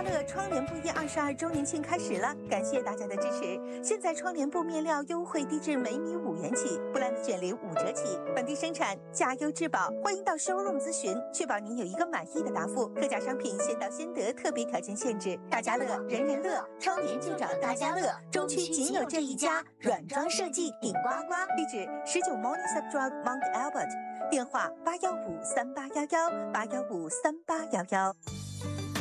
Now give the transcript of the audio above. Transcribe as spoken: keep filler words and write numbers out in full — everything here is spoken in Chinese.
乐窗帘布业二十二周年庆开始了，感谢大家的支持。现在窗帘布面料优惠低至每米五元起，布兰的卷帘五折起，本地生产，价优质保。欢迎到 showroom 咨询，确保您有一个满意的答复。特价商品先到先得，特别条件限制。大家乐，人人乐，窗帘就找大家乐。中区仅有这一家，软装设计顶呱呱。地址十九 Morning Sub Drive Mount Albert，电话八幺五三八幺幺八幺五三八幺幺。